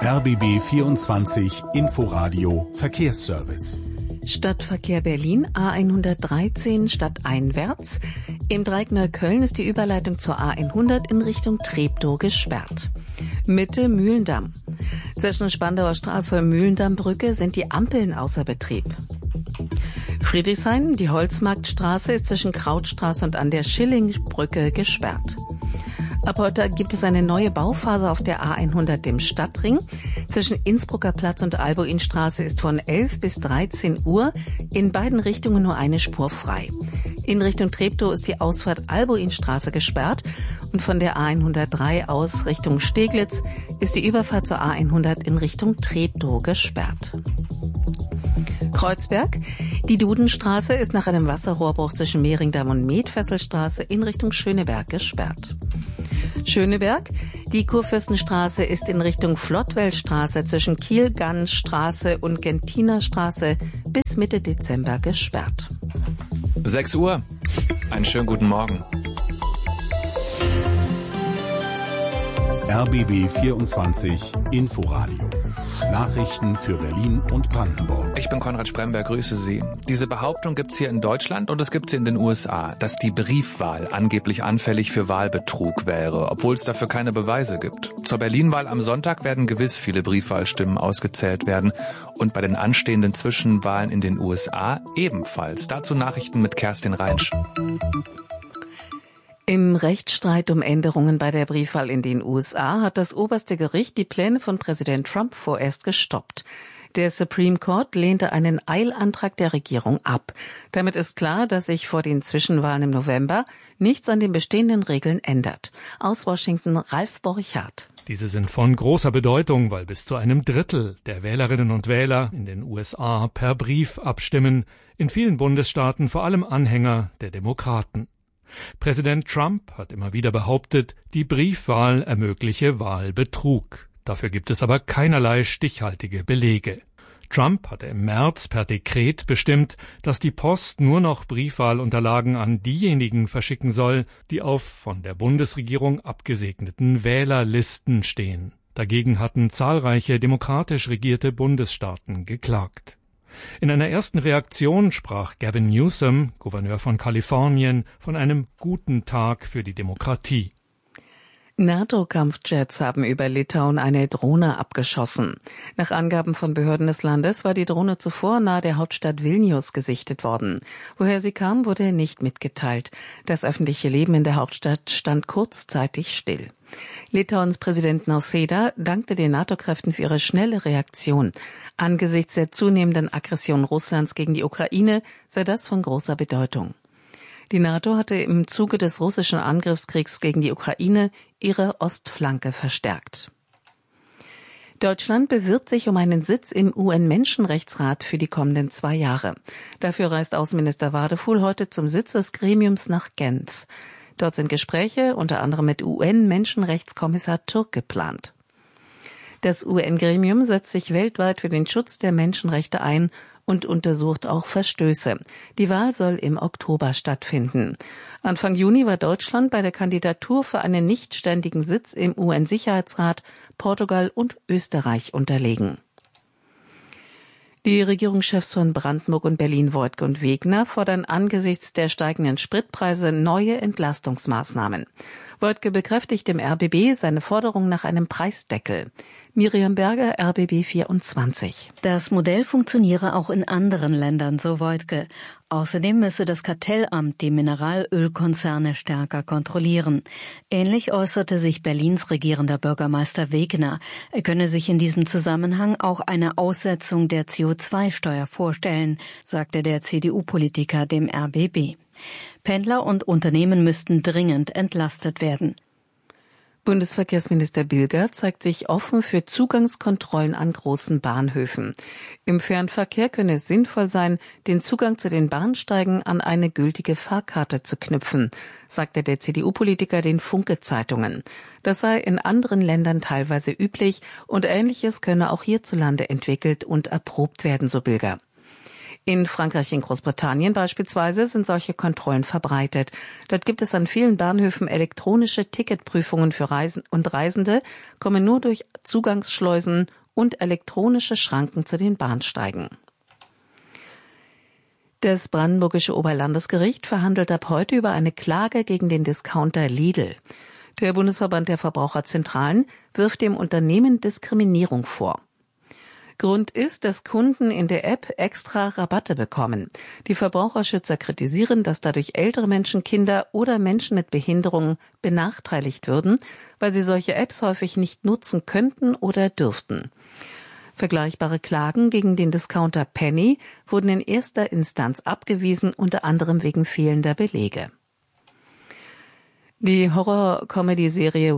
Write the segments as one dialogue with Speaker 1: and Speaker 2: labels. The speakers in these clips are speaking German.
Speaker 1: RBB 24 Inforadio Verkehrsservice.
Speaker 2: Stadtverkehr Berlin, A113 stadteinwärts. Im Dreieck Neukölln ist die Überleitung zur A100 in Richtung Treptow gesperrt. Mitte Mühlendamm. Zwischen Spandauer Straße und Mühlendammbrücke sind die Ampeln außer Betrieb. Friedrichshain, die Holzmarktstraße ist zwischen Krautstraße und an der Schillingbrücke gesperrt. Ab heute gibt es eine neue Bauphase auf der A100 im Stadtring. Zwischen Innsbrucker Platz und Albuinstraße ist von 11 bis 13 Uhr in beiden Richtungen nur eine Spur frei. In Richtung Treptow ist die Ausfahrt Albuinstraße gesperrt und von der A103 aus Richtung Steglitz ist die Überfahrt zur A100 in Richtung Treptow gesperrt. Kreuzberg. Die Dudenstraße ist nach einem Wasserrohrbruch zwischen Mehringdamm und Medfesselstraße in Richtung Schöneberg gesperrt. Schöneberg. Die Kurfürstenstraße ist in Richtung Flottwellstraße zwischen Kiel-Gann-Straße und Gentiner-Straße bis Mitte Dezember gesperrt.
Speaker 3: 6 Uhr. Einen schönen guten Morgen.
Speaker 1: RBB 24 Inforadio. Nachrichten für Berlin und Brandenburg.
Speaker 3: Ich bin Konrad Spremberg, grüße Sie. Diese Behauptung gibt's hier in Deutschland und es gibt sie in den USA, dass die Briefwahl angeblich anfällig für Wahlbetrug wäre, obwohl es dafür keine Beweise gibt. Zur Berlin-Wahl am Sonntag werden gewiss viele Briefwahlstimmen ausgezählt werden und bei den anstehenden Zwischenwahlen in den USA ebenfalls. Dazu Nachrichten mit Kerstin Reinsch.
Speaker 2: Im Rechtsstreit um Änderungen bei der Briefwahl in den USA hat das oberste Gericht die Pläne von Präsident Trump vorerst gestoppt. Der Supreme Court lehnte einen Eilantrag der Regierung ab. Damit ist klar, dass sich vor den Zwischenwahlen im November nichts an den bestehenden Regeln ändert. Aus Washington Ralf Borchardt.
Speaker 4: Diese sind von großer Bedeutung, weil bis zu einem Drittel der Wählerinnen und Wähler in den USA per Brief abstimmen, in vielen Bundesstaaten vor allem Anhänger der Demokraten. Präsident Trump hat immer wieder behauptet, die Briefwahl ermögliche Wahlbetrug. Dafür gibt es aber keinerlei stichhaltige Belege. Trump hatte im März per Dekret bestimmt, dass die Post nur noch Briefwahlunterlagen an diejenigen verschicken soll, die auf von der Bundesregierung abgesegneten Wählerlisten stehen. Dagegen hatten zahlreiche demokratisch regierte Bundesstaaten geklagt. In einer ersten Reaktion sprach Gavin Newsom, Gouverneur von Kalifornien, von einem guten Tag für die Demokratie.
Speaker 2: NATO-Kampfjets haben über Litauen eine Drohne abgeschossen. Nach Angaben von Behörden des Landes war die Drohne zuvor nahe der Hauptstadt Vilnius gesichtet worden. Woher sie kam, wurde nicht mitgeteilt. Das öffentliche Leben in der Hauptstadt stand kurzzeitig still. Litauens Präsident Nausėda dankte den NATO-Kräften für ihre schnelle Reaktion. Angesichts der zunehmenden Aggression Russlands gegen die Ukraine sei das von großer Bedeutung. Die NATO hatte im Zuge des russischen Angriffskriegs gegen die Ukraine ihre Ostflanke verstärkt. Deutschland bewirbt sich um einen Sitz im UN-Menschenrechtsrat für die kommenden 2 Jahre. Dafür reist Außenminister Wadefuhl heute zum Sitz des Gremiums nach Genf. Dort sind Gespräche unter anderem mit UN-Menschenrechtskommissar Türk geplant. Das UN-Gremium setzt sich weltweit für den Schutz der Menschenrechte ein und untersucht auch Verstöße. Die Wahl soll im Oktober stattfinden. Anfang Juni war Deutschland bei der Kandidatur für einen nichtständigen Sitz im UN-Sicherheitsrat Portugal und Österreich unterlegen. Die Regierungschefs von Brandenburg und Berlin, Woidke und Wegner, fordern angesichts der steigenden Spritpreise neue Entlastungsmaßnahmen. Woidke bekräftigt dem RBB seine Forderung nach einem Preisdeckel. Miriam Berger, RBB 24.
Speaker 5: Das Modell funktioniere auch in anderen Ländern, so Woidke. Außerdem müsse das Kartellamt die Mineralölkonzerne stärker kontrollieren. Ähnlich äußerte sich Berlins regierender Bürgermeister Wegner. Er könne sich in diesem Zusammenhang auch eine Aussetzung der CO2-Steuer vorstellen, sagte der CDU-Politiker dem RBB. Pendler und Unternehmen müssten dringend entlastet werden.
Speaker 2: Bundesverkehrsminister Bilger zeigt sich offen für Zugangskontrollen an großen Bahnhöfen. Im Fernverkehr könne es sinnvoll sein, den Zugang zu den Bahnsteigen an eine gültige Fahrkarte zu knüpfen, sagte der CDU-Politiker den Funke-Zeitungen. Das sei in anderen Ländern teilweise üblich und Ähnliches könne auch hierzulande entwickelt und erprobt werden, so Bilger. In Frankreich und Großbritannien beispielsweise sind solche Kontrollen verbreitet. Dort gibt es an vielen Bahnhöfen elektronische Ticketprüfungen für Reisende kommen nur durch Zugangsschleusen und elektronische Schranken zu den Bahnsteigen. Das brandenburgische Oberlandesgericht verhandelt ab heute über eine Klage gegen den Discounter Lidl. Der Bundesverband der Verbraucherzentralen wirft dem Unternehmen Diskriminierung vor. Grund ist, dass Kunden in der App extra Rabatte bekommen. Die Verbraucherschützer kritisieren, dass dadurch ältere Menschen, Kinder oder Menschen mit Behinderungen benachteiligt würden, weil sie solche Apps häufig nicht nutzen könnten oder dürften. Vergleichbare Klagen gegen den Discounter Penny wurden in erster Instanz abgewiesen, unter anderem wegen fehlender Belege. Die Horror-Comedy-Serie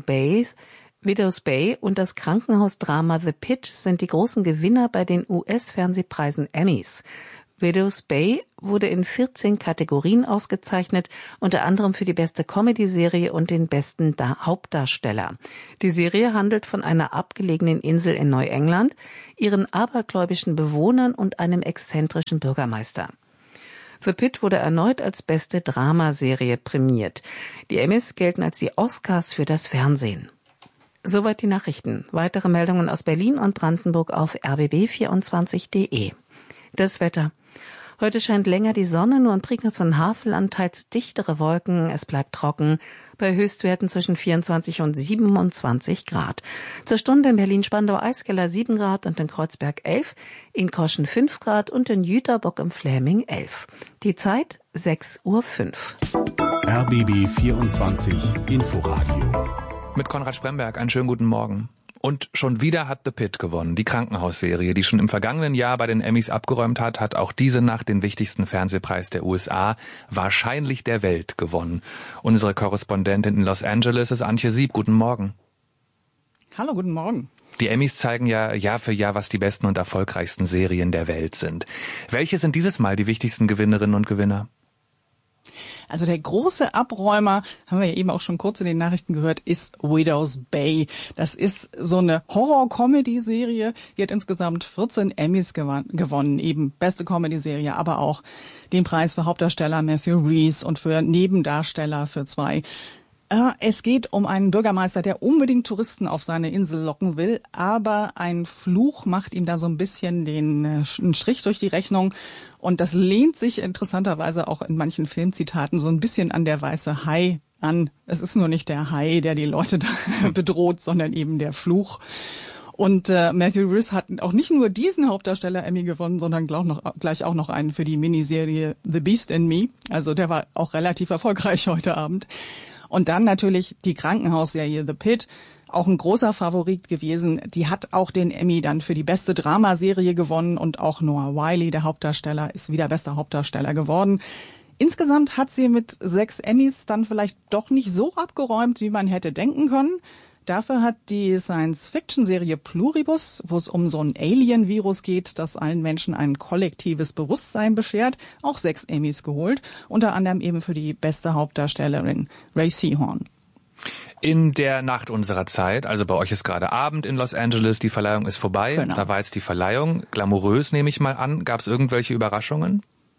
Speaker 2: Widow's Bay und das Krankenhausdrama The Pit sind die großen Gewinner bei den US-Fernsehpreisen Emmys. Widow's Bay wurde in 14 Kategorien ausgezeichnet, unter anderem für die beste Comedy-Serie und den besten Hauptdarsteller. Die Serie handelt von einer abgelegenen Insel in Neuengland, ihren abergläubischen Bewohnern und einem exzentrischen Bürgermeister. The Pit wurde erneut als beste Dramaserie prämiert. Die Emmys gelten als die Oscars für das Fernsehen. Soweit die Nachrichten. Weitere Meldungen aus Berlin und Brandenburg auf rbb24.de. Das Wetter. Heute scheint länger die Sonne, nur in Prignitz und Havelland teils dichtere Wolken. Es bleibt trocken, bei Höchstwerten zwischen 24 und 27 Grad. Zur Stunde in Berlin-Spandau-Eiskeller 7 Grad und in Kreuzberg 11, in Koschen 5 Grad und in Jüterbock im Fläming 11. Die Zeit 6:05 Uhr.
Speaker 1: RBB 24 Inforadio.
Speaker 3: Mit Konrad Spremberg, einen schönen guten Morgen. Und schon wieder hat The Pit gewonnen. Die Krankenhausserie, die schon im vergangenen Jahr bei den Emmys abgeräumt hat, hat auch diese Nacht den wichtigsten Fernsehpreis der USA, wahrscheinlich der Welt, gewonnen. Unsere Korrespondentin in Los Angeles ist Antje Sieb. Guten Morgen.
Speaker 6: Hallo, guten Morgen.
Speaker 3: Die Emmys zeigen ja Jahr für Jahr, was die besten und erfolgreichsten Serien der Welt sind. Welche sind dieses Mal die wichtigsten Gewinnerinnen und Gewinner?
Speaker 6: Also der große Abräumer, haben wir ja eben auch schon kurz in den Nachrichten gehört, ist Widow's Bay. Das ist so eine Horror-Comedy-Serie. Die hat insgesamt 14 Emmys gewonnen. Eben beste Comedy-Serie, aber auch den Preis für Hauptdarsteller Matthew Rhys und für Nebendarsteller für 2. Es geht um einen Bürgermeister, der unbedingt Touristen auf seine Insel locken will, aber ein Fluch macht ihm da so ein bisschen einen Strich durch die Rechnung. Und das lehnt sich interessanterweise auch in manchen Filmzitaten so ein bisschen an der weiße Hai an. Es ist nur nicht der Hai, der die Leute da bedroht, sondern eben der Fluch. Und Matthew Rhys hat auch nicht nur diesen Hauptdarsteller-Emmy gewonnen, sondern gleich auch noch einen für die Miniserie The Beast in Me. Also der war auch relativ erfolgreich heute Abend. Und dann natürlich die Krankenhausserie The Pit, auch ein großer Favorit gewesen. Die hat auch den Emmy dann für die beste Dramaserie gewonnen und auch Noah Wyle, der Hauptdarsteller, ist wieder bester Hauptdarsteller geworden. Insgesamt hat sie mit 6 Emmys dann vielleicht doch nicht so abgeräumt, wie man hätte denken können. Dafür hat die Science-Fiction-Serie Pluribus, wo es um so ein Alien-Virus geht, das allen Menschen ein kollektives Bewusstsein beschert, auch 6 Emmys geholt. Unter anderem eben für die beste Hauptdarstellerin Ray Seahorn.
Speaker 3: In der Nacht unserer Zeit, also bei euch ist gerade Abend in Los Angeles, die Verleihung ist vorbei.
Speaker 6: Genau.
Speaker 3: Da war jetzt die Verleihung. Glamourös, nehme ich mal an. Gab es irgendwelche Überraschungen?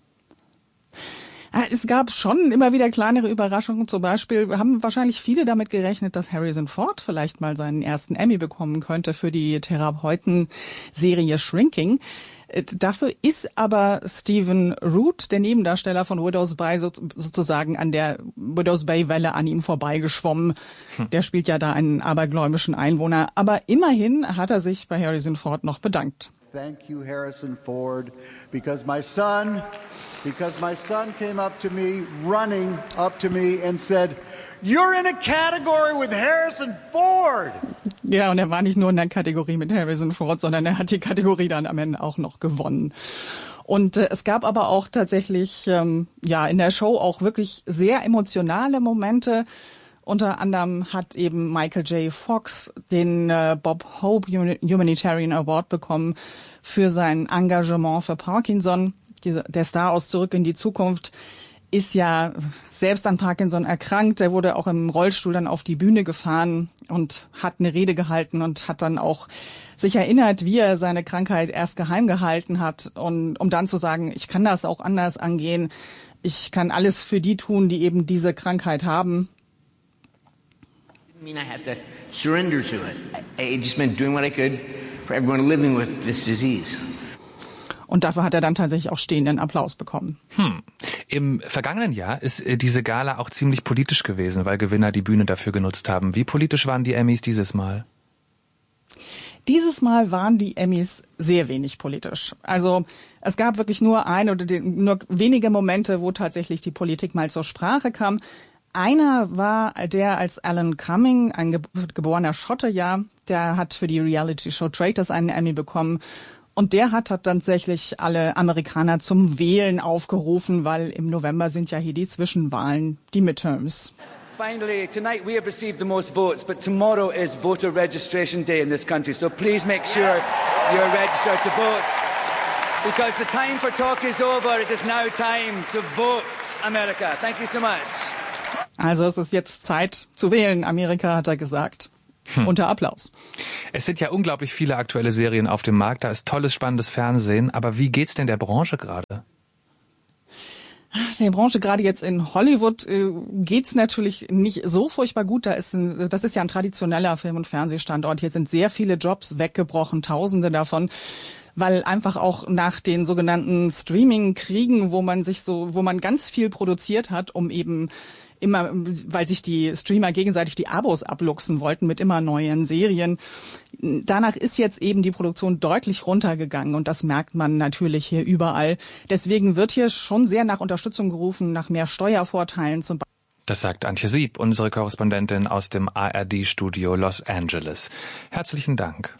Speaker 6: Es gab schon immer wieder kleinere Überraschungen. Zum Beispiel haben wahrscheinlich viele damit gerechnet, dass Harrison Ford vielleicht mal seinen ersten Emmy bekommen könnte für die Therapeuten-Serie Shrinking. Dafür ist aber Stephen Root, der Nebendarsteller von Widow's Bay, sozusagen an der Widow's Bay-Welle an ihm vorbeigeschwommen. Der spielt ja da einen abergläubischen Einwohner. Aber immerhin hat er sich bei Harrison Ford noch bedankt.
Speaker 7: Thank you, Harrison Ford, because my son came up to me, running up to me and said, "You're in a category with Harrison Ford."
Speaker 6: Ja, und er war nicht nur in der Kategorie mit Harrison Ford, sondern er hat die Kategorie dann am Ende auch noch gewonnen. Und es gab aber auch tatsächlich in der Show auch wirklich sehr emotionale Momente. Unter anderem hat eben Michael J. Fox den Bob Hope Humanitarian Award bekommen für sein Engagement für Parkinson. Der Star aus Zurück in die Zukunft ist ja selbst an Parkinson erkrankt. Der wurde auch im Rollstuhl dann auf die Bühne gefahren und hat eine Rede gehalten und hat dann auch sich erinnert, wie er seine Krankheit erst geheim gehalten hat, und um dann zu sagen, ich kann das auch anders angehen. Ich kann alles für die tun, die eben diese Krankheit haben.
Speaker 8: I mean, I had to surrender to it. It just meant doing what I could for everyone living with this disease.
Speaker 6: Und dafür hat er dann tatsächlich auch stehenden Applaus bekommen.
Speaker 3: Im vergangenen Jahr ist diese Gala auch ziemlich politisch gewesen, weil Gewinner die Bühne dafür genutzt haben. Wie politisch waren die Emmys dieses Mal?
Speaker 6: Dieses Mal waren die Emmys sehr wenig politisch. Also es gab wirklich nur nur wenige Momente, wo tatsächlich die Politik mal zur Sprache kam. Einer war der, als Alan Cumming, ein geborener Schotte, der hat für die Reality-Show Traitors einen Emmy bekommen. Und der hat tatsächlich alle Amerikaner zum Wählen aufgerufen, weil im November sind ja hier die Zwischenwahlen, die Midterms.
Speaker 9: Finally, tonight we have received the most votes, but tomorrow is voter registration day in this country. So please make sure you're registered to vote. Because the time for talk is over. It is now time to vote, America. Thank you so much.
Speaker 6: Also es ist jetzt Zeit zu wählen, Amerika, hat er gesagt. Unter Applaus.
Speaker 3: Es sind ja unglaublich viele aktuelle Serien auf dem Markt. Da ist tolles, spannendes Fernsehen. Aber wie geht's denn der Branche gerade?
Speaker 6: Der Branche gerade jetzt in Hollywood geht's natürlich nicht so furchtbar gut. Das ist ja ein traditioneller Film- und Fernsehstandort. Hier sind sehr viele Jobs weggebrochen, Tausende davon, weil einfach auch nach den sogenannten Streaming-Kriegen, wo man ganz viel produziert hat, um eben immer, weil sich die Streamer gegenseitig die Abos abluchsen wollten mit immer neuen Serien. Danach ist jetzt eben die Produktion deutlich runtergegangen, und das merkt man natürlich hier überall. Deswegen wird hier schon sehr nach Unterstützung gerufen, nach mehr Steuervorteilen zum Beispiel.
Speaker 3: Das sagt Antje Sieb, unsere Korrespondentin aus dem ARD-Studio Los Angeles. Herzlichen Dank.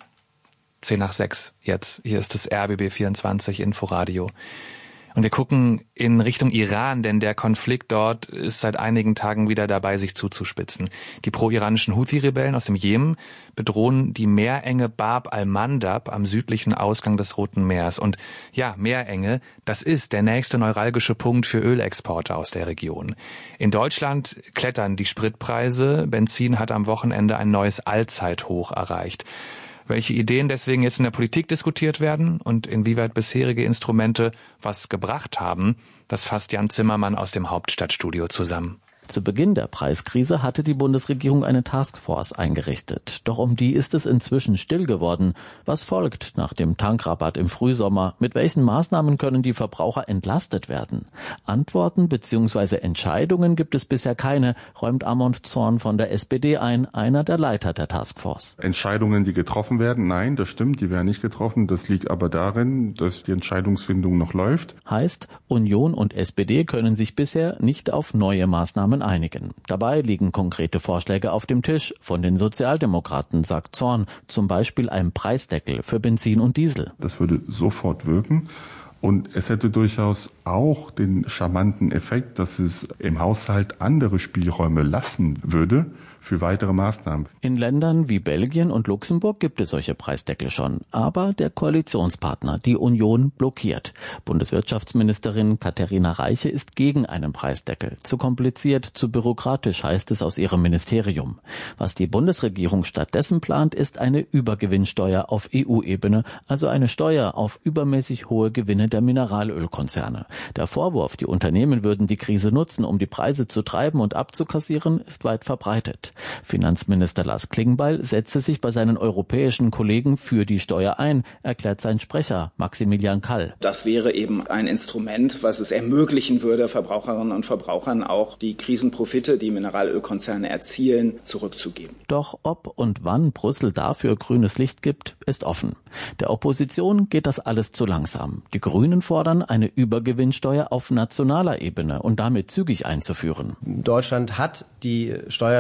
Speaker 3: 10:06 jetzt. Hier ist das RBB24 Inforadio. Und wir gucken in Richtung Iran, denn der Konflikt dort ist seit einigen Tagen wieder dabei, sich zuzuspitzen. Die pro-iranischen Houthi-Rebellen aus dem Jemen bedrohen die Meerenge Bab al-Mandab am südlichen Ausgang des Roten Meers. Und ja, Meerenge, das ist der nächste neuralgische Punkt für Ölexporte aus der Region. In Deutschland klettern die Spritpreise. Benzin hat am Wochenende ein neues Allzeithoch erreicht. Welche Ideen deswegen jetzt in der Politik diskutiert werden und inwieweit bisherige Instrumente was gebracht haben, das fasst Jan Zimmermann aus dem Hauptstadtstudio zusammen.
Speaker 10: Zu Beginn der Preiskrise hatte die Bundesregierung eine Taskforce eingerichtet. Doch um die ist es inzwischen still geworden. Was folgt nach dem Tankrabatt im Frühsommer? Mit welchen Maßnahmen können die Verbraucher entlastet werden? Antworten bzw. Entscheidungen gibt es bisher keine, räumt Amond Zorn von der SPD ein, einer der Leiter der Taskforce.
Speaker 11: Entscheidungen, die getroffen werden, nein, das stimmt, die werden nicht getroffen. Das liegt aber darin, dass die Entscheidungsfindung noch läuft.
Speaker 10: Heißt, Union und SPD können sich bisher nicht auf neue Maßnahmen einigen. Dabei liegen konkrete Vorschläge auf dem Tisch von den Sozialdemokraten, sagt Zorn, zum Beispiel ein Preisdeckel für Benzin und Diesel.
Speaker 11: Das würde sofort wirken. Und es hätte durchaus auch den charmanten Effekt, dass es im Haushalt andere Spielräume lassen würde für weitere Maßnahmen.
Speaker 10: In Ländern wie Belgien und Luxemburg gibt es solche Preisdeckel schon. Aber der Koalitionspartner, die Union, blockiert. Bundeswirtschaftsministerin Katharina Reiche ist gegen einen Preisdeckel. Zu kompliziert, zu bürokratisch, heißt es aus ihrem Ministerium. Was die Bundesregierung stattdessen plant, ist eine Übergewinnsteuer auf EU-Ebene, also eine Steuer auf übermäßig hohe Gewinne der Mineralölkonzerne. Der Vorwurf, die Unternehmen würden die Krise nutzen, um die Preise zu treiben und abzukassieren, ist weit verbreitet. Finanzminister Lars Klingbeil setzte sich bei seinen europäischen Kollegen für die Steuer ein, erklärt sein Sprecher Maximilian Kall.
Speaker 12: Das wäre eben ein Instrument, was es ermöglichen würde, Verbraucherinnen und Verbrauchern auch die Krisenprofite, die Mineralölkonzerne erzielen, zurückzugeben.
Speaker 10: Doch ob und wann Brüssel dafür grünes Licht gibt, ist offen. Der Opposition geht das alles zu langsam. Die Grünen fordern, eine Übergewinnsteuer auf nationaler Ebene und damit zügig einzuführen.
Speaker 13: Deutschland hat die steuerrechtliche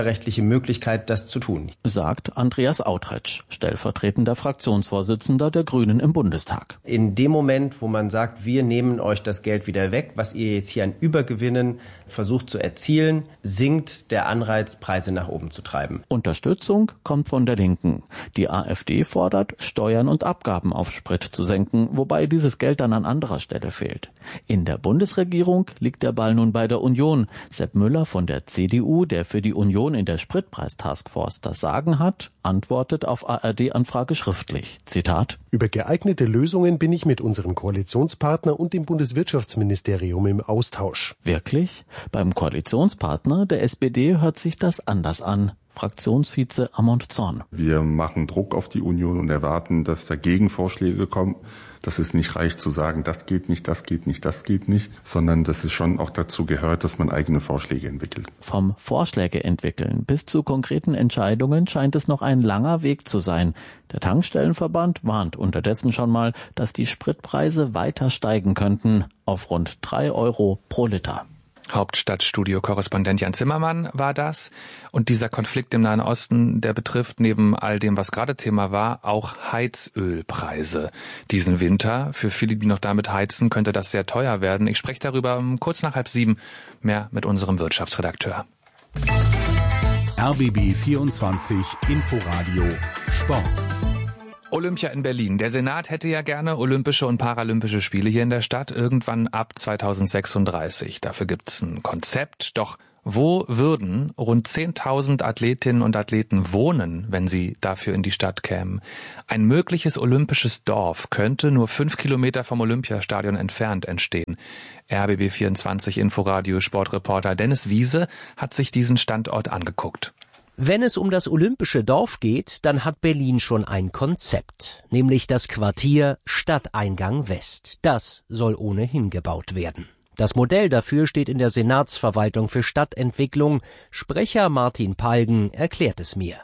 Speaker 13: Möglichkeit, das zu tun.
Speaker 10: Sagt Andreas Autretsch, stellvertretender Fraktionsvorsitzender der Grünen im Bundestag.
Speaker 13: In dem Moment, wo man sagt, wir nehmen euch das Geld wieder weg, was ihr jetzt hier an Übergewinnen versucht zu erzielen, sinkt der Anreiz, Preise nach oben zu treiben.
Speaker 10: Unterstützung kommt von der Linken. Die AfD fordert, Steuern und Abgaben auf Sprit zu senken, wobei dieses Geld dann an anderer Stelle fehlt. In der Bundesregierung liegt der Ball nun bei der Union. Sepp Müller von der CDU, der für die Union in der Spritpreistaskforce das Sagen hat, antwortet auf ARD-Anfrage schriftlich. Zitat:
Speaker 14: Über geeignete Lösungen bin ich mit unserem Koalitionspartner und dem Bundeswirtschaftsministerium im Austausch.
Speaker 10: Wirklich? Beim Koalitionspartner der SPD hört sich das anders an. Fraktionsvize Amont Zorn.
Speaker 11: Wir machen Druck auf die Union und erwarten, dass da Gegenvorschläge kommen. Dass es nicht reicht zu sagen, das geht nicht, das geht nicht, das geht nicht, sondern dass es schon auch dazu gehört, dass man eigene Vorschläge entwickelt.
Speaker 10: Vom Vorschläge entwickeln bis zu konkreten Entscheidungen scheint es noch ein langer Weg zu sein. Der Tankstellenverband warnt unterdessen schon mal, dass die Spritpreise weiter steigen könnten auf rund 3 Euro pro Liter.
Speaker 3: Hauptstadtstudio-Korrespondent Jan Zimmermann war das. Und dieser Konflikt im Nahen Osten, der betrifft neben all dem, was gerade Thema war, auch Heizölpreise. Diesen Winter, für viele, die noch damit heizen, könnte das sehr teuer werden. Ich spreche darüber kurz nach 6:30 mehr mit unserem Wirtschaftsredakteur.
Speaker 1: RBB 24 Inforadio Sport.
Speaker 3: Olympia in Berlin. Der Senat hätte ja gerne Olympische und Paralympische Spiele hier in der Stadt irgendwann ab 2036. Dafür gibt's ein Konzept. Doch wo würden rund 10.000 Athletinnen und Athleten wohnen, wenn sie dafür in die Stadt kämen? Ein mögliches olympisches Dorf könnte nur 5 Kilometer vom Olympiastadion entfernt entstehen. RBB 24 Inforadio Sportreporter Dennis Wiese hat sich diesen Standort angeguckt.
Speaker 15: Wenn es um das olympische Dorf geht, dann hat Berlin schon ein Konzept, nämlich das Quartier Stadteingang West. Das soll ohnehin gebaut werden. Das Modell dafür steht in der Senatsverwaltung für Stadtentwicklung. Sprecher Martin Palgen erklärt es mir.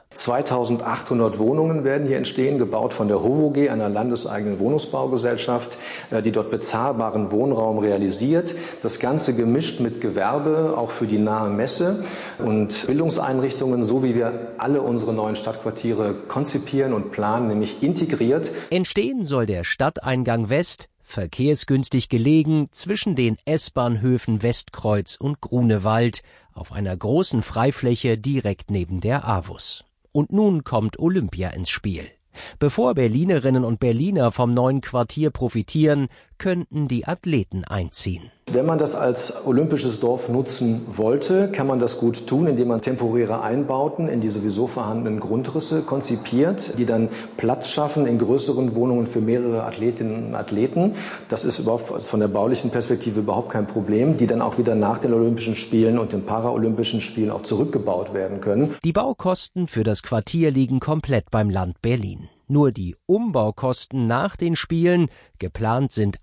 Speaker 16: 2800 Wohnungen werden hier entstehen, gebaut von der HOVOG, einer landeseigenen Wohnungsbaugesellschaft, die dort bezahlbaren Wohnraum realisiert. Das Ganze gemischt mit Gewerbe, auch für die nahe Messe und Bildungseinrichtungen, so wie wir alle unsere neuen Stadtquartiere konzipieren und planen, nämlich integriert.
Speaker 15: Entstehen soll der Stadteingang West, verkehrsgünstig gelegen zwischen den S-Bahnhöfen Westkreuz und Grunewald auf einer großen Freifläche direkt neben der AWUS. Und nun kommt Olympia ins Spiel. Bevor Berlinerinnen und Berliner vom neuen Quartier profitieren, könnten die Athleten einziehen.
Speaker 16: Wenn man das als olympisches Dorf nutzen wollte, kann man das gut tun, indem man temporäre Einbauten in die sowieso vorhandenen Grundrisse konzipiert, die dann Platz schaffen in größeren Wohnungen für mehrere Athletinnen und Athleten. Das ist überhaupt von der baulichen Perspektive überhaupt kein Problem, die dann auch wieder nach den Olympischen Spielen und den Paralympischen Spielen auch zurückgebaut werden können.
Speaker 15: Die Baukosten für das Quartier liegen komplett beim Land Berlin. Nur die Umbaukosten nach den Spielen, geplant sind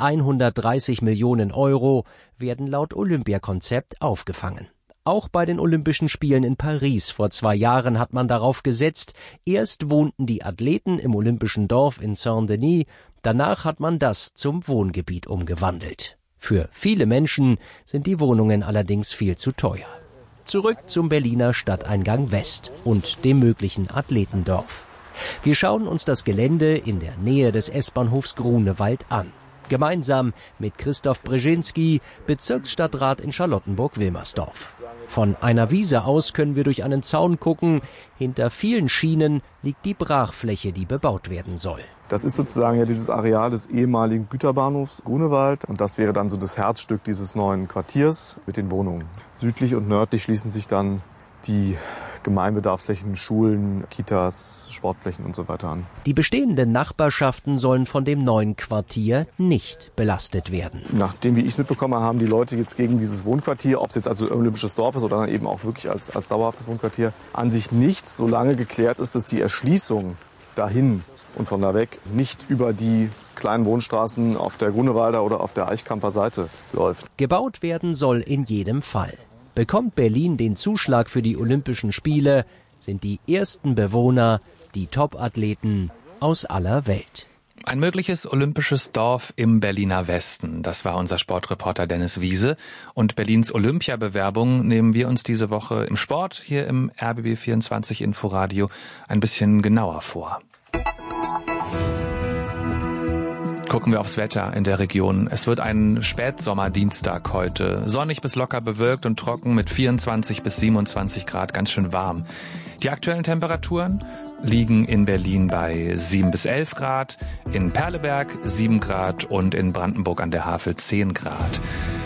Speaker 15: 130 Millionen Euro, werden laut Olympiakonzept aufgefangen. Auch bei den Olympischen Spielen in Paris vor 2 Jahren hat man darauf gesetzt. Erst wohnten die Athleten im Olympischen Dorf in Saint-Denis, danach hat man das zum Wohngebiet umgewandelt. Für viele Menschen sind die Wohnungen allerdings viel zu teuer. Zurück zum Berliner Stadteingang West und dem möglichen Athletendorf. Wir schauen uns das Gelände in der Nähe des S-Bahnhofs Grunewald an. Gemeinsam mit Christoph Brzezinski, Bezirksstadtrat in Charlottenburg-Wilmersdorf. Von einer Wiese aus können wir durch einen Zaun gucken. Hinter vielen Schienen liegt die Brachfläche, die bebaut werden soll.
Speaker 17: Das ist sozusagen ja dieses Areal des ehemaligen Güterbahnhofs Grunewald. Und das wäre dann so das Herzstück dieses neuen Quartiers mit den Wohnungen. Südlich und nördlich schließen sich dann die Gemeinbedarfsflächen, Schulen, Kitas, Sportflächen und so weiter an.
Speaker 15: Die bestehenden Nachbarschaften sollen von dem neuen Quartier nicht belastet werden.
Speaker 17: Nachdem, wie ich es mitbekommen habe, haben die Leute jetzt gegen dieses Wohnquartier, ob es jetzt also olympisches Dorf ist oder dann eben auch wirklich als dauerhaftes Wohnquartier, an sich nichts, solange geklärt ist, dass die Erschließung dahin und von da weg nicht über die kleinen Wohnstraßen auf der Grunewalder oder auf der Eichkamper Seite läuft.
Speaker 15: Gebaut werden soll in jedem Fall. Bekommt Berlin den Zuschlag für die Olympischen Spiele, sind die ersten Bewohner die Top-Athleten aus aller Welt.
Speaker 3: Ein mögliches olympisches Dorf im Berliner Westen. Das war unser Sportreporter Dennis Wiese. Und Berlins Olympiabewerbung nehmen wir uns diese Woche im Sport hier im RBB24 Inforadio ein bisschen genauer vor. Gucken wir aufs Wetter in der Region. Es wird ein Spätsommerdienstag heute. Sonnig bis locker bewölkt und trocken mit 24 bis 27 Grad, ganz schön warm. Die aktuellen Temperaturen liegen in Berlin bei 7 bis 11 Grad, in Perleberg 7 Grad und in Brandenburg an der Havel 10 Grad.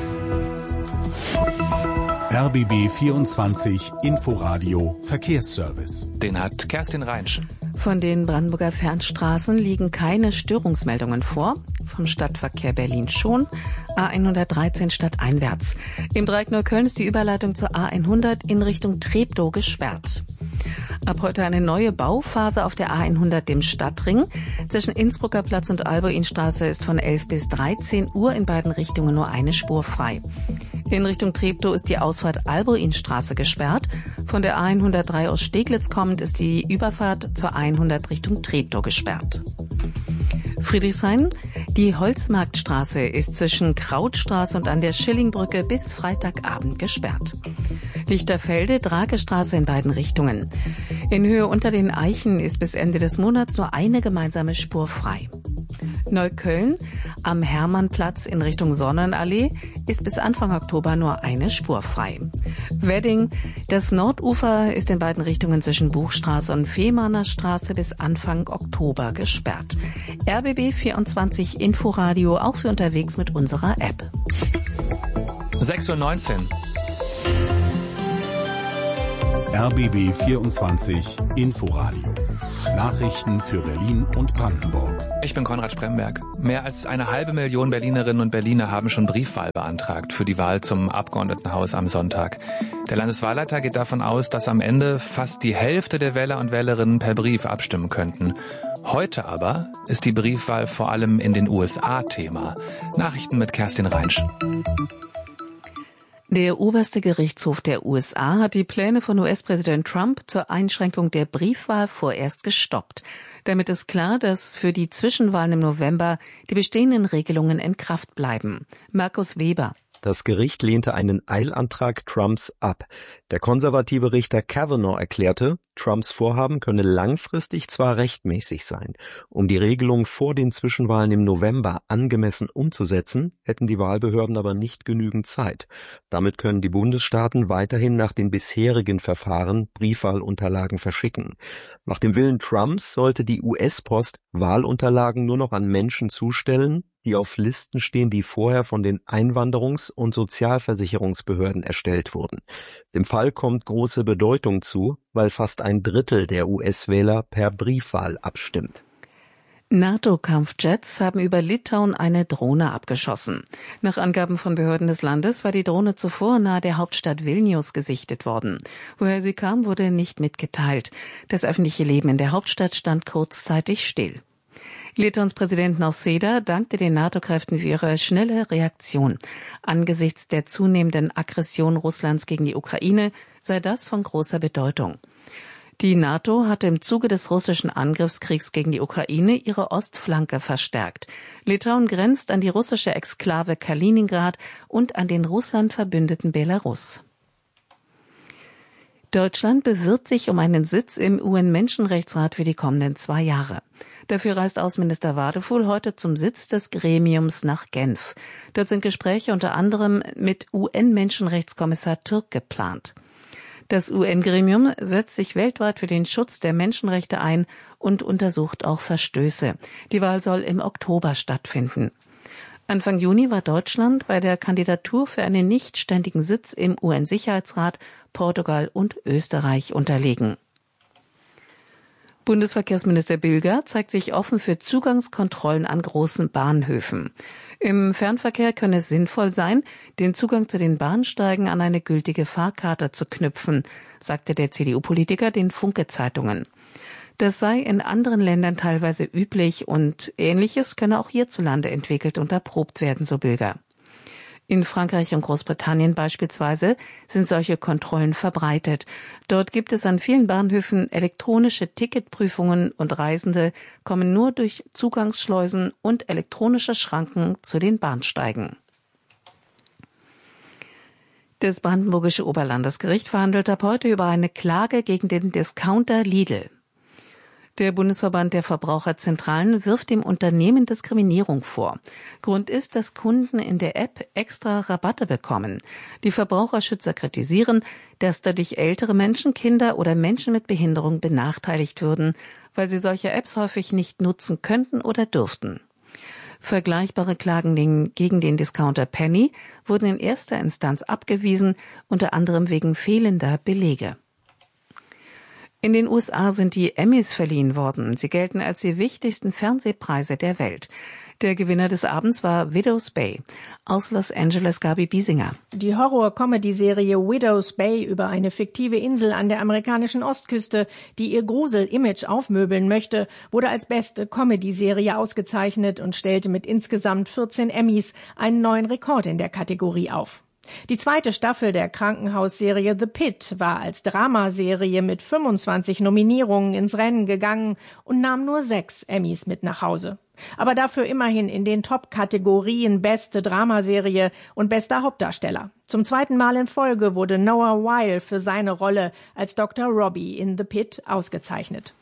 Speaker 1: RBB 24 Inforadio Verkehrsservice.
Speaker 3: Den hat Kerstin Reinsch.
Speaker 2: Von den Brandenburger Fernstraßen liegen keine Störungsmeldungen vor. Vom Stadtverkehr Berlin schon. A113 stadteinwärts. Im Dreieck Neukölln ist die Überleitung zur A100 in Richtung Treptow gesperrt. Ab heute eine neue Bauphase auf der A100, dem Stadtring. Zwischen Innsbrucker Platz und Albuinstraße ist von 11 bis 13 Uhr in beiden Richtungen nur eine Spur frei. In Richtung Treptow ist die Ausfahrt Albuinstraße gesperrt. Von der A103 aus Steglitz kommend ist die Überfahrt zur A100 Richtung Treptow gesperrt. Friedrichshain. Die Holzmarktstraße ist zwischen Krautstraße und an der Schillingbrücke bis Freitagabend gesperrt. Lichterfelde, Dragestraße in beiden Richtungen. In Höhe unter den Eichen ist bis Ende des Monats nur eine gemeinsame Spur frei. Neukölln, am Hermannplatz in Richtung Sonnenallee ist bis Anfang Oktober nur eine Spur frei. Wedding, das Nordufer ist in beiden Richtungen zwischen Buchstraße und Fehmarner Straße bis Anfang Oktober gesperrt. RBB 24 Inforadio, auch für unterwegs mit unserer App.
Speaker 3: 6:19 Uhr.
Speaker 1: RBB 24 Inforadio. Nachrichten für Berlin und Brandenburg.
Speaker 3: Ich bin Konrad Spremberg. Mehr als 500.000 Berlinerinnen und Berliner haben schon Briefwahl beantragt für die Wahl zum Abgeordnetenhaus am Sonntag. Der Landeswahlleiter geht davon aus, dass am Ende fast die Hälfte der Wähler und Wählerinnen per Brief abstimmen könnten. Heute aber ist die Briefwahl vor allem in den USA Thema. Nachrichten mit Kerstin Reinsch.
Speaker 2: Der oberste Gerichtshof der USA hat die Pläne von US-Präsident Trump zur Einschränkung der Briefwahl vorerst gestoppt. Damit ist klar, dass für die Zwischenwahlen im November die bestehenden Regelungen in Kraft bleiben. Markus Weber.
Speaker 18: Das Gericht lehnte einen Eilantrag Trumps ab. Der konservative Richter Kavanaugh erklärte, Trumps Vorhaben könne langfristig zwar rechtmäßig sein. Um die Regelung vor den Zwischenwahlen im November angemessen umzusetzen, hätten die Wahlbehörden aber nicht genügend Zeit. Damit können die Bundesstaaten weiterhin nach den bisherigen Verfahren Briefwahlunterlagen verschicken. Nach dem Willen Trumps sollte die US-Post Wahlunterlagen nur noch an Menschen zustellen, die auf Listen stehen, die vorher von den Einwanderungs- und Sozialversicherungsbehörden erstellt wurden. Dem Fall kommt große Bedeutung zu, weil fast ein Drittel der US-Wähler per Briefwahl abstimmt.
Speaker 2: NATO-Kampfjets haben über Litauen eine Drohne abgeschossen. Nach Angaben von Behörden des Landes war die Drohne zuvor nahe der Hauptstadt Vilnius gesichtet worden. Woher sie kam, wurde nicht mitgeteilt. Das öffentliche Leben in der Hauptstadt stand kurzzeitig still. Litauens Präsident Nausėda dankte den NATO-Kräften für ihre schnelle Reaktion. Angesichts der zunehmenden Aggression Russlands gegen die Ukraine sei das von großer Bedeutung. Die NATO hatte im Zuge des russischen Angriffskriegs gegen die Ukraine ihre Ostflanke verstärkt. Litauen grenzt an die russische Exklave Kaliningrad und an den Russland verbündeten Belarus. Deutschland bewirbt sich um einen Sitz im UN-Menschenrechtsrat für die kommenden 2 Jahre. Dafür reist Außenminister Wadefuhl heute zum Sitz des Gremiums nach Genf. Dort sind Gespräche unter anderem mit UN-Menschenrechtskommissar Türk geplant. Das UN-Gremium setzt sich weltweit für den Schutz der Menschenrechte ein und untersucht auch Verstöße. Die Wahl soll im Oktober stattfinden. Anfang Juni war Deutschland bei der Kandidatur für einen nichtständigen Sitz im UN-Sicherheitsrat Portugal und Österreich unterlegen. Bundesverkehrsminister Bilger zeigt sich offen für Zugangskontrollen an großen Bahnhöfen. Im Fernverkehr könne es sinnvoll sein, den Zugang zu den Bahnsteigen an eine gültige Fahrkarte zu knüpfen, sagte der CDU-Politiker den Funke-Zeitungen. Das sei in anderen Ländern teilweise üblich und Ähnliches könne auch hierzulande entwickelt und erprobt werden, so Bilger. In Frankreich und Großbritannien beispielsweise sind solche Kontrollen verbreitet. Dort gibt es an vielen Bahnhöfen elektronische Ticketprüfungen und Reisende kommen nur durch Zugangsschleusen und elektronische Schranken zu den Bahnsteigen. Das Brandenburgische Oberlandesgericht verhandelt ab heute über eine Klage gegen den Discounter Lidl. Der Bundesverband der Verbraucherzentralen wirft dem Unternehmen Diskriminierung vor. Grund ist, dass Kunden in der App extra Rabatte bekommen. Die Verbraucherschützer kritisieren, dass dadurch ältere Menschen, Kinder oder Menschen mit Behinderung benachteiligt würden, weil sie solche Apps häufig nicht nutzen könnten oder dürften. Vergleichbare Klagen gegen den Discounter Penny wurden in erster Instanz abgewiesen, unter anderem wegen fehlender Belege. In den USA sind die Emmys verliehen worden. Sie gelten als die wichtigsten Fernsehpreise der Welt. Der Gewinner des Abends war Widow's Bay. Aus Los Angeles Gabi Biesinger.
Speaker 19: Die Horror-Comedy-Serie Widow's Bay über eine fiktive Insel an der amerikanischen Ostküste, die ihr Grusel-Image aufmöbeln möchte, wurde als beste Comedy-Serie ausgezeichnet und stellte mit insgesamt 14 Emmys einen neuen Rekord in der Kategorie auf. Die zweite Staffel der Krankenhausserie The Pit war als Dramaserie mit 25 Nominierungen ins Rennen gegangen und nahm nur 6 Emmys mit nach Hause. Aber dafür immerhin in den Top-Kategorien Beste Dramaserie und Bester Hauptdarsteller. Zum zweiten Mal in Folge wurde Noah Wyle für seine Rolle als Dr. Robbie in The Pit ausgezeichnet.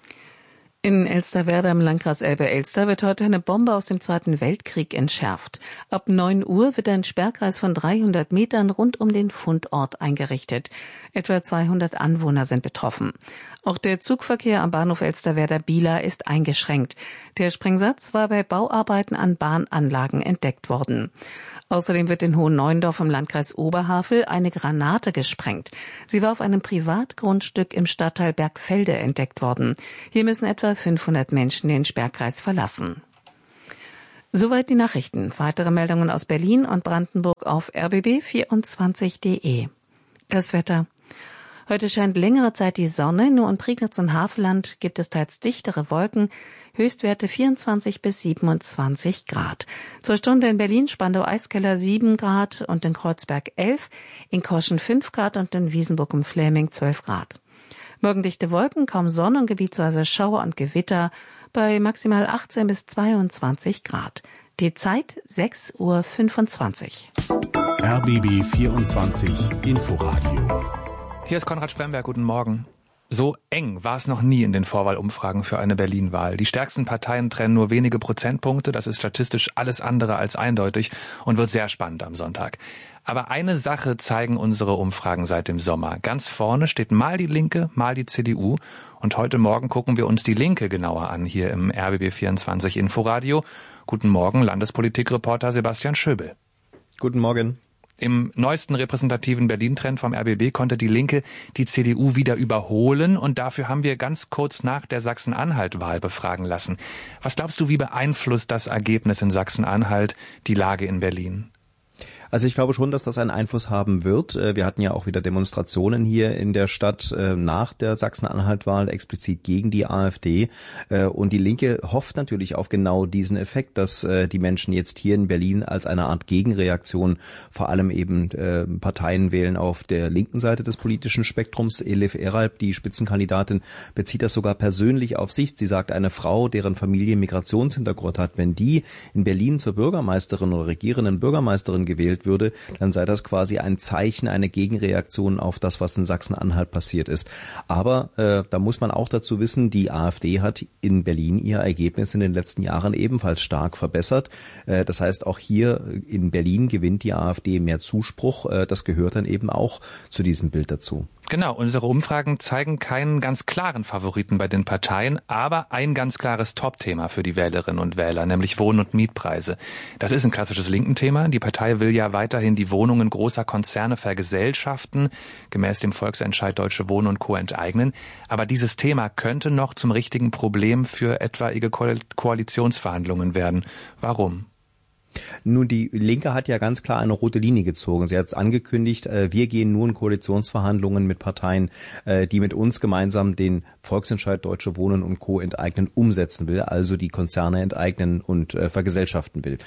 Speaker 2: In Elsterwerda im Landkreis Elbe-Elster wird heute eine Bombe aus dem Zweiten Weltkrieg entschärft. Ab 9 Uhr wird ein Sperrkreis von 300 Metern rund um den Fundort eingerichtet. Etwa 200 Anwohner sind betroffen. Auch der Zugverkehr am Bahnhof Elsterwerda-Bieler ist eingeschränkt. Der Sprengsatz war bei Bauarbeiten an Bahnanlagen entdeckt worden. Außerdem wird in Hohenneuendorf im Landkreis Oberhavel eine Granate gesprengt. Sie war auf einem Privatgrundstück im Stadtteil Bergfelde entdeckt worden. Hier müssen etwa 500 Menschen den Sperrkreis verlassen. Soweit die Nachrichten. Weitere Meldungen aus Berlin und Brandenburg auf rbb24.de. Das Wetter. Heute scheint längere Zeit die Sonne, nur in Prignitz und Havelland gibt es teils dichtere Wolken, Höchstwerte 24 bis 27 Grad. Zur Stunde in Berlin, Spandau-Eiskeller 7 Grad und in Kreuzberg 11, in Korschen 5 Grad und in Wiesenburg im Fläming 12 Grad. Morgen dichte Wolken, kaum Sonne und gebietsweise Schauer und Gewitter bei maximal 18 bis 22 Grad. Die Zeit 6:25 Uhr.
Speaker 1: RBB 24 Inforadio.
Speaker 3: Hier ist Konrad Spremberg, guten Morgen. So eng war es noch nie in den Vorwahlumfragen für eine Berlin-Wahl. Die stärksten Parteien trennen nur wenige Prozentpunkte, das ist statistisch alles andere als eindeutig und wird sehr spannend am Sonntag. Aber eine Sache zeigen unsere Umfragen seit dem Sommer. Ganz vorne steht mal die Linke, mal die CDU. Und heute Morgen gucken wir uns die Linke genauer an, hier im RBB24 Inforadio. Guten Morgen, Landespolitikreporter Sebastian Schöbel.
Speaker 18: Guten Morgen.
Speaker 3: Im neuesten repräsentativen Berlin-Trend vom RBB konnte die Linke die CDU wieder überholen und dafür haben wir ganz kurz nach der Sachsen-Anhalt-Wahl befragen lassen. Was glaubst du, wie beeinflusst das Ergebnis in Sachsen-Anhalt die Lage in Berlin?
Speaker 18: Also ich glaube schon, dass das einen Einfluss haben wird. Wir hatten ja auch wieder Demonstrationen hier in der Stadt nach der Sachsen-Anhalt-Wahl, explizit gegen die AfD. Und die Linke hofft natürlich auf genau diesen Effekt, dass die Menschen jetzt hier in Berlin als eine Art Gegenreaktion vor allem eben Parteien wählen auf der linken Seite des politischen Spektrums. Elif Eralp, die Spitzenkandidatin, bezieht das sogar persönlich auf sich. Sie sagt, eine Frau, deren Familie Migrationshintergrund hat, wenn die in Berlin zur Bürgermeisterin oder regierenden Bürgermeisterin gewählt würde, dann sei das quasi ein Zeichen, eine Gegenreaktion auf das, was in Sachsen-Anhalt passiert ist. Aber da muss man auch dazu wissen, die AfD hat in Berlin ihr Ergebnis in den letzten Jahren ebenfalls stark verbessert. Das heißt, auch hier in Berlin gewinnt die AfD mehr Zuspruch. Das gehört dann eben auch zu diesem Bild dazu.
Speaker 3: Genau, unsere Umfragen zeigen keinen ganz klaren Favoriten bei den Parteien, aber ein ganz klares Top-Thema für die Wählerinnen und Wähler, nämlich Wohn- und Mietpreise. Das ist ein klassisches Linken-Thema. Die Partei will ja weiterhin die Wohnungen großer Konzerne vergesellschaften, gemäß dem Volksentscheid Deutsche Wohnen und Co. enteignen. Aber dieses Thema könnte noch zum richtigen Problem für etwaige Koalitionsverhandlungen werden. Warum?
Speaker 18: Nun, die Linke hat ja ganz klar eine rote Linie gezogen. Sie hat angekündigt, wir gehen nur in Koalitionsverhandlungen mit Parteien, die mit uns gemeinsam den Volksentscheid Deutsche Wohnen und Co. enteignen umsetzen will, also die Konzerne enteignen und vergesellschaften will.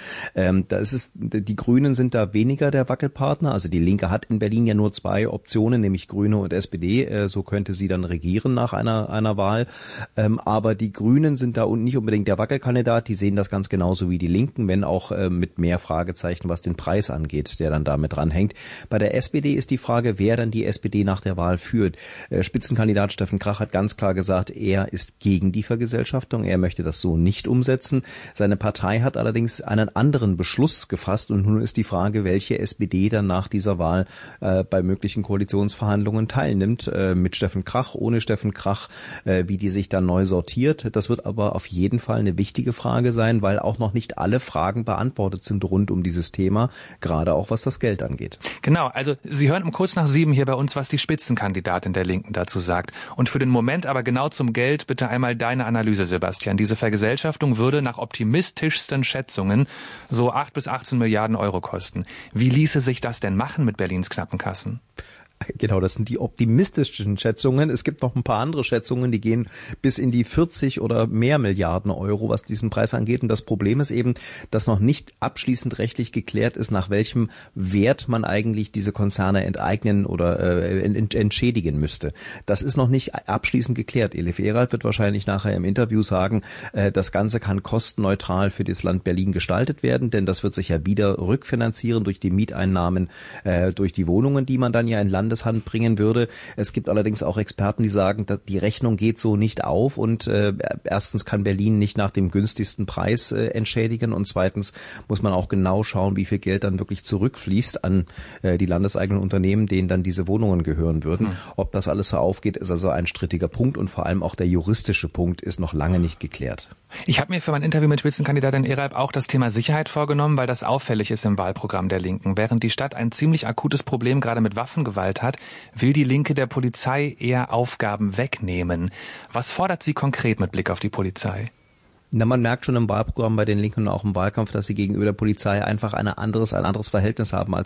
Speaker 18: Die Grünen sind da weniger der Wackelpartner. Also die Linke hat in Berlin ja nur 2 Optionen, nämlich Grüne und SPD. So könnte sie dann regieren nach einer Wahl. Aber die Grünen sind da nicht unbedingt der Wackelkandidat. Die sehen das ganz genauso wie die Linken, wenn auch mit mehr Fragezeichen, was den Preis angeht, der dann damit dranhängt. Bei der SPD ist die Frage, wer dann die SPD nach der Wahl führt. Spitzenkandidat Steffen Krach hat ganz klar gesagt, er ist gegen die Vergesellschaftung. Er möchte das so nicht umsetzen. Seine Partei hat allerdings einen anderen Beschluss gefasst und nun ist die Frage, welche SPD dann nach dieser Wahl bei möglichen Koalitionsverhandlungen teilnimmt. Mit Steffen Krach, ohne Steffen Krach, wie die sich dann neu sortiert. Das wird aber auf jeden Fall eine wichtige Frage sein, weil auch noch nicht alle Fragen beantwortet sind rund um dieses Thema, gerade auch was das Geld angeht.
Speaker 3: Genau, also Sie hören um kurz nach 7 hier bei uns, was die Spitzenkandidatin der Linken dazu sagt. Und für den Moment aber genau zum Geld bitte einmal deine Analyse, Sebastian. Diese Vergesellschaftung würde nach optimistischsten Schätzungen so 8 bis 18 Milliarden Euro kosten. Wie ließe sich das denn machen mit Berlins knappen Kassen?
Speaker 18: Genau, das sind die optimistischen Schätzungen. Es gibt noch ein paar andere Schätzungen, die gehen bis in die 40 oder mehr Milliarden Euro, was diesen Preis angeht. Und das Problem ist eben, dass noch nicht abschließend rechtlich geklärt ist, nach welchem Wert man eigentlich diese Konzerne enteignen oder entschädigen müsste. Das ist noch nicht abschließend geklärt. Elif Eralt wird wahrscheinlich nachher im Interview sagen, das Ganze kann kostenneutral für das Land Berlin gestaltet werden, denn das wird sich ja wieder rückfinanzieren durch die Mieteinnahmen, durch die Wohnungen, die man dann ja in Landeshand bringen würde. Es gibt allerdings auch Experten, die sagen, dass die Rechnung geht so nicht auf und erstens kann Berlin nicht nach dem günstigsten Preis entschädigen und zweitens muss man auch genau schauen, wie viel Geld dann wirklich zurückfließt an die landeseigenen Unternehmen, denen dann diese Wohnungen gehören würden. Ob das alles so aufgeht, ist also ein strittiger Punkt und vor allem auch der juristische Punkt ist noch lange nicht geklärt.
Speaker 3: Ich habe mir für mein Interview mit Spitzenkandidatin Eralp auch das Thema Sicherheit vorgenommen, weil das auffällig ist im Wahlprogramm der Linken. Während die Stadt ein ziemlich akutes Problem gerade mit Waffengewalt hat, will die Linke der Polizei eher Aufgaben wegnehmen. Was fordert sie konkret mit Blick auf die Polizei?
Speaker 18: Na, man merkt schon im Wahlprogramm bei den Linken und auch im Wahlkampf, dass sie gegenüber der Polizei einfach ein anderes Verhältnis haben als